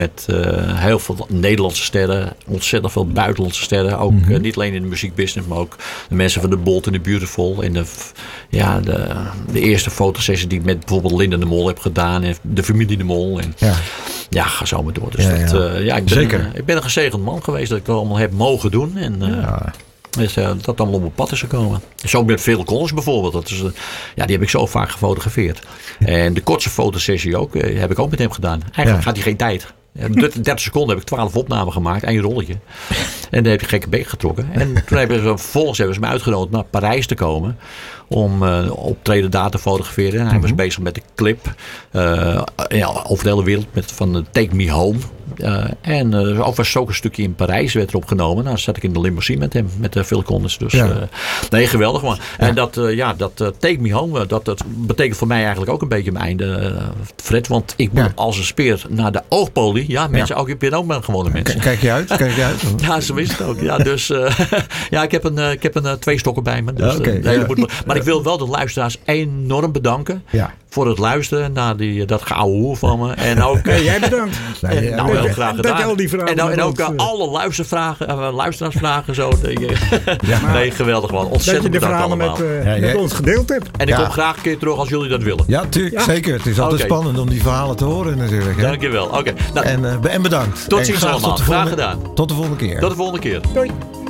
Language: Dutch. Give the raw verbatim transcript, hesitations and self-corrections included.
Met uh, heel veel Nederlandse sterren. Ontzettend veel buitenlandse sterren. Ook mm-hmm. uh, niet alleen in de muziekbusiness. Maar ook de mensen van de Bold and the Beautiful. En de, ja, de, de eerste fotosessie die ik met bijvoorbeeld Linda de Mol heb gedaan. En de familie de Mol. En, ja. ja, ga zo maar door. Dus ja, dat, uh, ja, ik, ben, Zeker. Uh, ik ben een gezegend man geweest. Dat ik het allemaal heb mogen doen. En uh, ja. Dus, uh, dat allemaal op mijn pad is gekomen. Zo ook met Phil Collins bijvoorbeeld. Dat is, uh, ja, die heb ik zo vaak gefotografeerd. En de kortste fotosessie ook. Uh, heb ik ook met hem gedaan. Eigenlijk ja. gaat hij geen tijd. dertig seconden heb ik twaalf opnamen gemaakt. één rolletje. En dan heb je gekke beek getrokken. En toen hebben ze, vervolgens hebben ze me uitgenodigd naar Parijs te komen. Om uh, optreden daar te fotograferen. En hij mm-hmm. was bezig met de clip. Uh, ja, over de hele wereld. Met, van uh, Take Me Home. Uh, en uh, ook was ook een stukje in Parijs werd er opgenomen. Nou, dan zat ik in de limousine met hem. Met uh, Phil Collins. Dus ja. uh, nee, geweldig man. Ja. En dat, uh, ja, dat uh, Take Me Home. Dat, dat betekent voor mij eigenlijk ook een beetje mijn einde. Uh, Fred. Want ik moet ja. als een speer naar de oogpolie. Ja, mensen. Ja. Ook, ik ben ook maar gewone mensen. K- kijk je uit? Kijk je uit? Ja, zo is het ook. Ja, dus uh, ja, ik heb, een, uh, ik heb een, uh, twee stokken bij me. Dus, okay. uh, nee, ja. moet, maar ik wil wel de luisteraars enorm bedanken. Ja. Voor het luisteren naar die, dat gouden hoer van me. En ook, nee, jij bedankt. En, nee, nou, heel graag gedaan. En, nou, en ook uh, alle luistervragen, uh, luisteraarsvragen. Zo, de, ja, maar, nee, geweldig man. Ontzettend bedankt allemaal. Dat je de verhalen met, uh, ja, met ons gedeeld hebt. En ik ja. kom graag een keer terug als jullie dat willen. Ja, tuurlijk. Ja. Zeker. Het is altijd okay. spannend om die verhalen te horen natuurlijk. Hè? Dankjewel. Okay. Nou, en, uh, en bedankt. Tot ziens allemaal. Tot graag gedaan. Tot de volgende keer. Tot de volgende keer. Doei.